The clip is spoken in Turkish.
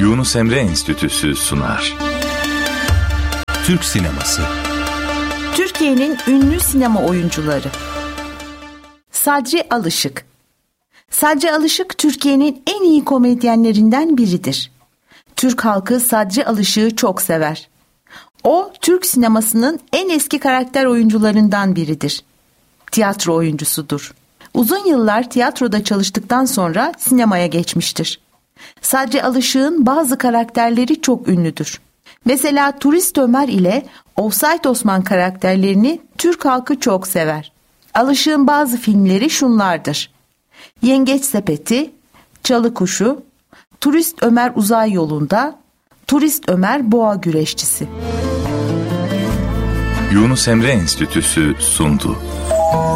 Yunus Emre Enstitüsü sunar. Türk sineması. Türkiye'nin ünlü sinema oyuncuları. Sadri Alışık. Sadri Alışık Türkiye'nin en iyi komedyenlerinden biridir. Türk halkı Sadri Alışık'ı çok sever. O, Türk sinemasının en eski karakter oyuncularından biridir. Tiyatro oyuncusudur. Uzun yıllar tiyatroda çalıştıktan sonra sinemaya geçmiştir. Sadri Alışık'ın bazı karakterleri çok ünlüdür. Mesela Turist Ömer ile Offside Osman karakterlerini Türk halkı çok sever. Alışık'ın bazı filmleri şunlardır: Yengeç Sepeti, Çalı Kuşu, Turist Ömer Uzay Yolunda, Turist Ömer Boğa Güreşçisi. Yunus Emre Enstitüsü sundu.